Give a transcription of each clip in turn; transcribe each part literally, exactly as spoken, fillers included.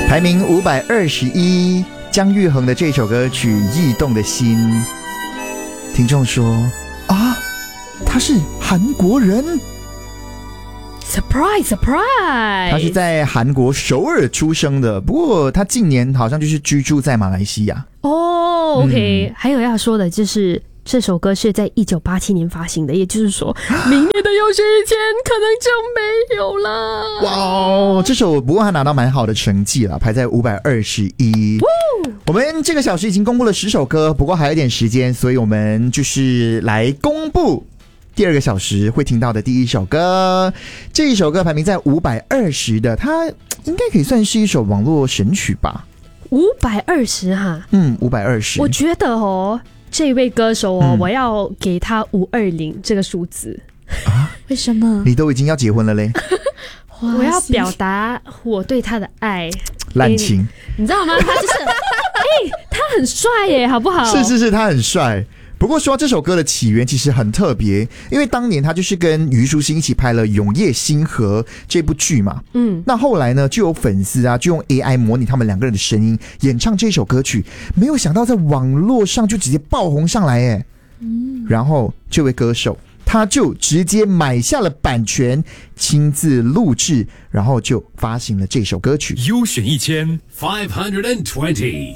排名五百二十一，姜育恒的这首歌曲《驿动的心》。听众说啊，他是韩国人。 Surprise, surprise！ 他是在韩国首尔出生的，不过他近年好像就是居住在马来西亚。 哦、oh, ，OK、嗯。 还还有要说的就是这首歌是在一九八七年发行的，也就是说，明年的有学一千可能就没有了。 哇哦，这首不过还拿到蛮好的成绩了，排在五百二十一。我们这个小时已经公布了十首歌，不过还有一点时间，所以我们就是来公布第二个小时会听到的第一首歌。这一首歌排名在五百二十的，它应该可以算是一首网络神曲吧。 五百二十哈， 嗯，五百二十。 我觉得哦，这位歌手哦， 嗯、 我要给他五二零这个数字。 啊？ 为什么？ 你都已经要结婚了嘞？ 我要表达我对他的爱。 滥情、欸， 你知道吗？他就是，哎、欸，他很帅耶，好不好？ 是是是，他很帅。不过说到这首歌的起源其实很特别，因为当年他就是跟虞书欣一起拍了《永夜星河》这部剧嘛。嗯，那后来呢，就有粉丝啊，就用 A I 模拟他们两个人的声音演唱这首歌曲，没有想到在网络上就直接爆红上来耶。嗯，然后这位歌手他就直接买下了版权，亲自录制，然后就发行了这首歌曲。 优选一千 five hundred twenty。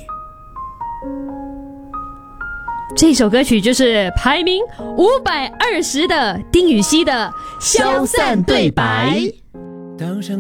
这首歌曲就是排名五百二十的丁禹兮的《消散对白》。 当上